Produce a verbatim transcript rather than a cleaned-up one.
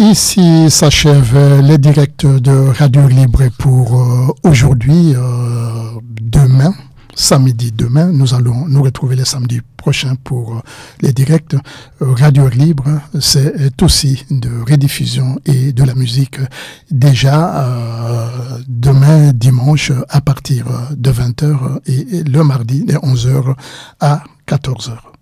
Ici s'achèvent les directs de Radio Libre pour euh, aujourd'hui. Euh, demain, samedi demain, nous allons nous retrouver le samedi prochain pour euh, les directs. Euh, Radio Libre, c'est aussi de rediffusion et de la musique. Déjà euh, demain dimanche à partir de vingt heures et, et le mardi de onze heures à quatorze heures.